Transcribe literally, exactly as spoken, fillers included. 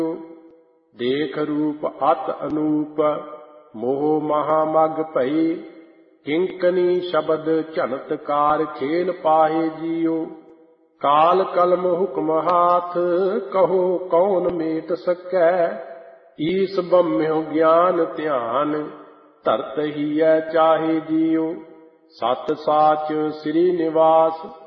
ਦੇਖ ਰੂਪ ਅਤ ਅਨੂਪ ਮੋਹ ਮਹਾ ਮਗ ਭਈ। ਕਿੰਕਨੀ ਸ਼ਬਦ ਝਨਤਕਾਰ ਖੇਲ ਪਾਹੇ ਜੀਉ। ਕਾਲ ਕਲਮ ਹੁਕਮ ਹਾਥ ਕਹੋ ਕੌਣ ਮੇਟ ਸਕੈ। ਈਸ ਬੰਮਿਉ ਗਿਆਨ ਧਿਆਨ ਧਰਤ ਹੀਐ ਚਾਹੇ ਜੀਉ। ਸਤ ਸਾਚ ਸ੍ਰੀ ਨਿਵਾਸ